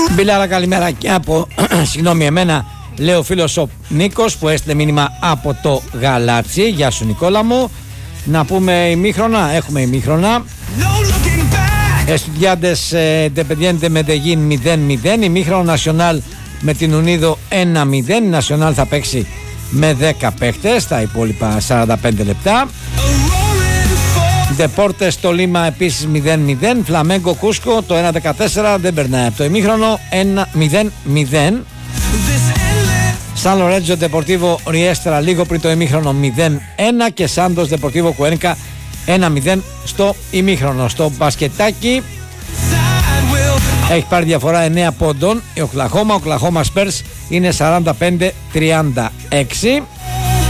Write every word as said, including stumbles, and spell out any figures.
Μπιλάρα, καλημέρα και από συγγνώμη εμένα, λέει ο φίλος ο Νίκος που έστειλε μήνυμα από το Γαλάτσι. Γεια σου Νικόλα μου. Να πούμε ημίχρονα, έχουμε ημίχρονα. Estudiantes Independiente Medellín μηδέν μηδέν. Ημίχρονο Νασιονάλ με την Ουνίδο ένα μηδέν. Η Νασιονάλ θα παίξει με δέκα παίχτες τα υπόλοιπα σαράντα πέντε λεπτά. Deportes το Λίμα επίσης μηδέν μηδέν. Φλαμέγκο Κούσκο το ένα δεκατέσσερα δεν περνάει από το ημίχρονο ένα μηδέν μηδέν. Σαν Λορέντζο Ντεπορτίβο Ριέστρα λίγο πριν το ημίχρονο μηδέν ένα και Σάντος Ντεπορτίβο Κουένκα ένα μηδέν στο ημίχρονο. Στο μπασκετάκι έχει πάρει διαφορά εννέα πόντων η Οκλαχώμα. Ο Οκλαχώμα Σπέρς είναι σαράντα πέντε τριάντα έξι.